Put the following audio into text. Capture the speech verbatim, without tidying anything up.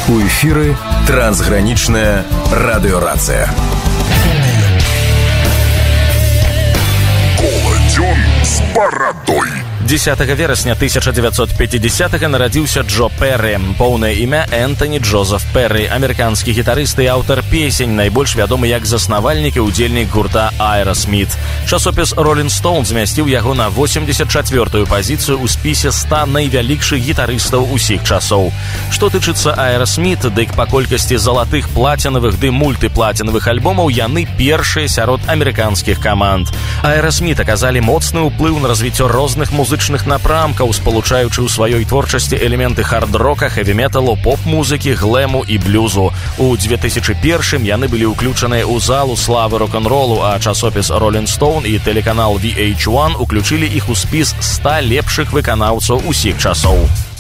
У эфіры трансгранічная радыёрацыя. Коладзён з барадой. дзесятага верасня тысяча дзевяцьсот пяцідзясятага нарадзіўся Джо Перры. Поўнае імя Энтоні Джозеф Перры, амерыканскі гітарыст і аўтар песень, найбольш вядомы як заснавальнік і ўдзельнік гурта Aerosmith. Часопіс Rolling Stone змясціў яго на восемьдесят четвёртую пазіцыю ў спісе ста найвялікшых гітарыстаў усіх часоў. Што тычыцца Aerosmith, дык па колькасці залатых, плацінавых ды мультыплацінавых альбомаў яны першыя сярод амерыканскіх каманд. Aerosmith аказалі моцны ўплыў на развіццё розных музычных напрамкаў, спалучаючы ў сваёй творчасці элементы хард-рока, хэві-металу, поп-музыкі, глэму і блюзу. У две тысячы першым яны былі ўключаныя ў залу славы рок-н-ролу, а часопіс Rolling Stone і тэлеканал ви эйч один уключылі іх у спіс ста лепшых выканаўцаў усіх часоў.